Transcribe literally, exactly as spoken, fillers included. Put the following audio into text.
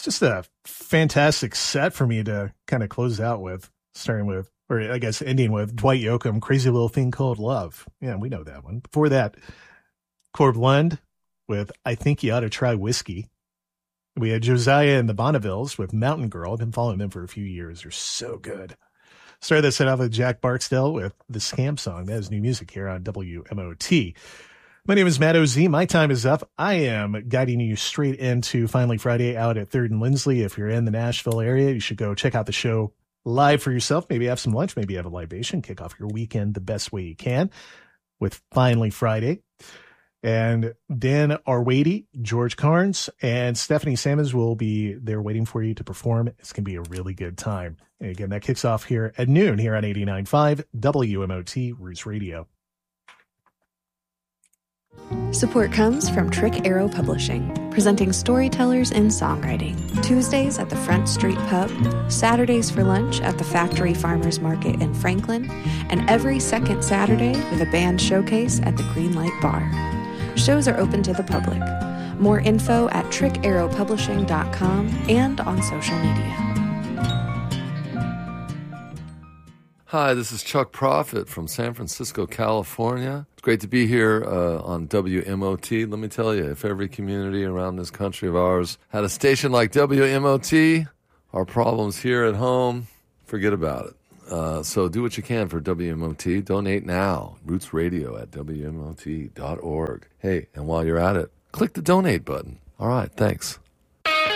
just a fantastic set for me to kind of close out with, starting with, or I guess ending with Dwight Yoakam, Crazy Little Thing Called Love. Yeah, we know that one. Before that, Corb Lund with I Think You Ought to Try Whiskey. We had Josiah and the Bonnevilles with Mountain Girl. I've been following them for a few years. They're so good. Started that set off with Jack Barksdale with the Scam Song. That is new music here on W M O T. My name is Matt O Z. My time is up. I am guiding you straight into Finally Friday out at third and Lindsley. If you're in the Nashville area, you should go check out the show live for yourself. Maybe have some lunch. Maybe have a libation. Kick off your weekend the best way you can with Finally Friday. And Dan Arwady, George Carnes, and Stephanie Sammons will be there waiting for you to perform. It's going to be a really good time. And again, that kicks off here at noon here on eighty-nine point five W M O T Roots Radio. Support comes from Trick Arrow Publishing, presenting storytellers in songwriting. Tuesdays at the Front Street Pub, Saturdays for lunch at the Factory Farmers Market in Franklin, and every second Saturday with a band showcase at the Greenlight Bar. Shows are open to the public. More info at trick arrow publishing dot com and on social media. Hi, this is Chuck Prophet from San Francisco, California. It's great to be here uh, on W M O T. Let me tell you, if every community around this country of ours had a station like W M O T, our problems here at home, forget about it. Uh, so do what you can for W M O T. Donate now. Roots Radio at W M O T dot org. Hey, and while you're at it, click the donate button. All right, thanks.